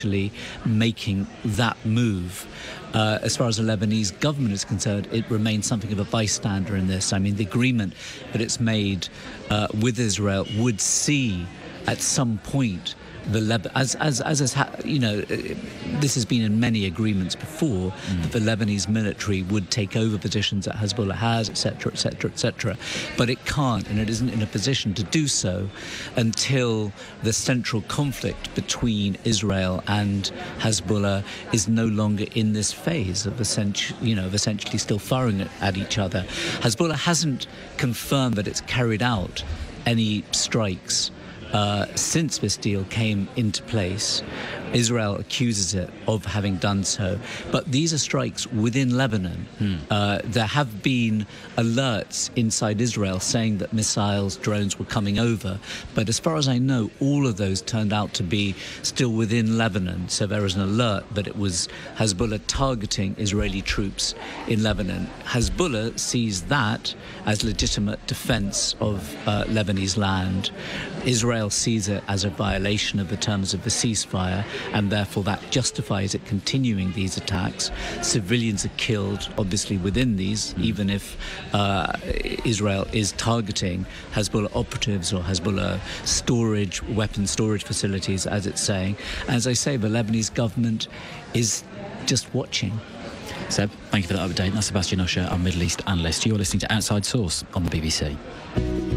actually making that move. As far as the Lebanese government is concerned, it remains something of a bystander in this. I mean, the agreement that it's made with Israel would see at some point this has been in many agreements before, that the Lebanese military would take over positions that Hezbollah has, etc., etc., etc. But it can't, and it isn't in a position to do so until the central conflict between Israel and Hezbollah is no longer in this phase of essentially still firing at each other. Hezbollah hasn't confirmed that it's carried out any strikes since this deal came into place. Israel accuses it of having done so. But these are strikes within Lebanon. There have been alerts inside Israel saying that missiles, drones were coming over. But as far as I know, all of those turned out to be still within Lebanon. So there was an alert that it was Hezbollah targeting Israeli troops in Lebanon. Hezbollah sees that as legitimate defense of Lebanese land. Israel sees it as a violation of the terms of the ceasefire, and therefore that justifies it continuing these attacks. Civilians are killed, obviously, within these, even if Israel is targeting Hezbollah operatives or Hezbollah weapon storage facilities, as it's saying. And as I say, the Lebanese government is just watching. Seb, thank you for that update. That's Sebastian Usher, our Middle East analyst. You're listening to Outside Source on the BBC.